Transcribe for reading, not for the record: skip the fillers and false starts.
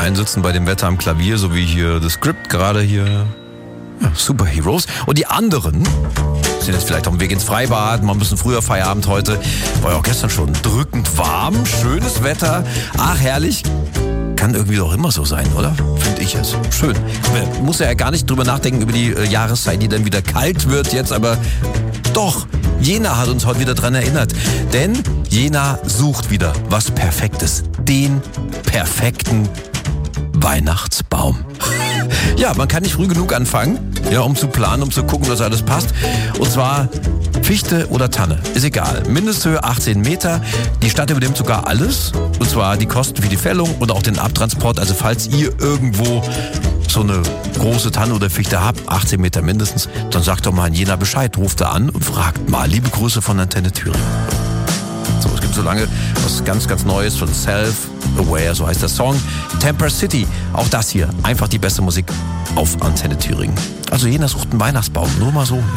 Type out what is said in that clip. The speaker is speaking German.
einen sitzen bei dem Wetter am Klavier, so wie hier das Script gerade hier. Ja, Superheroes. Und die anderen sind jetzt vielleicht auf dem Weg ins Freibad, mal ein bisschen früher Feierabend heute. War ja auch gestern schon drückend warm, schönes Wetter. Ach, herrlich. Kann irgendwie doch immer so sein, oder? Finde ich es. Schön. Man muss ja gar nicht drüber nachdenken über die Jahreszeit, die dann wieder kalt wird jetzt, aber doch, Jena hat uns heute wieder dran erinnert. Denn Jena sucht wieder was Perfektes. Den perfekten Weihnachtsbaum. Ja, man kann nicht früh genug anfangen, ja, um zu planen, um zu gucken, dass alles passt. Und zwar Fichte oder Tanne, ist egal. Mindesthöhe 18 Meter. Die Stadt übernimmt sogar alles. Und zwar die Kosten für die Fällung und auch den Abtransport. Also falls ihr irgendwo so eine große Tanne oder Fichte habt, 18 Meter mindestens, dann sagt doch mal in Jena Bescheid, ruft da an und fragt mal. Liebe Grüße von Antenne Thüringen. So, es gibt so lange was ganz, ganz Neues von Self-Aware, so heißt der Song. Temper City, auch das hier. Einfach die beste Musik auf Antenne Thüringen. Also Jena sucht einen Weihnachtsbaum, nur mal so.